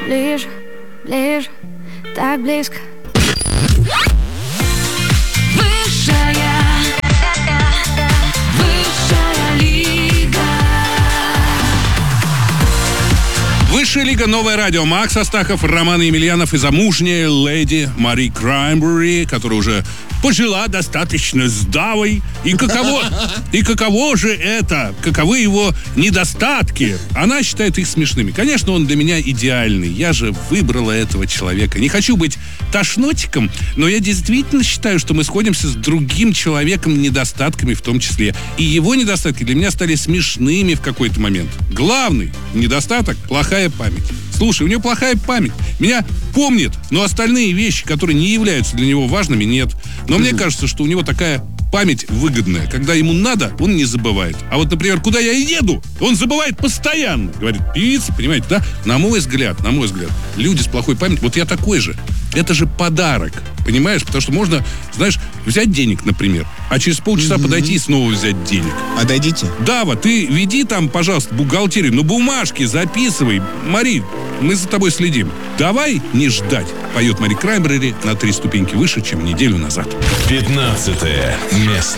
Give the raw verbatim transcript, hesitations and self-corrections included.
ближе, ближе, так близко. Высшая, высшая лига. Высшая лига, новое радио. Макс Астахов, Роман Емельянов и замужняя леди Мари Краймбрери, которая уже пожила достаточно сдавой. И каково, и каково же это? Каковы его недостатки? Она считает их смешными. Конечно, он для меня идеальный. Я же выбрала этого человека. Не хочу быть тошнотиком, но я действительно считаю, что мы сходимся с другим человеком, недостатками в том числе. И его недостатки для меня стали смешными в какой-то момент. Главный недостаток – плохая память. Слушай, у него плохая память. Меня помнит, но остальные вещи, которые не являются для него важными, нет. Но мне кажется, что у него такая память выгодная. Когда ему надо, он не забывает. А вот, например, куда я еду, он забывает постоянно. Говорит певица, понимаете, да? На мой взгляд, на мой взгляд, люди с плохой памятью, вот я такой же. Это же подарок, понимаешь? Потому что можно, знаешь, взять денег, например, а через полчаса mm-hmm. подойти и снова взять денег. А дойдите? Дава, ты веди там, пожалуйста, бухгалтерию, ну бумажки записывай. Мари, мы за тобой следим. Давай не ждать, поет Мари Краймбрери на три ступеньки выше, чем неделю назад. Пятнадцатое место.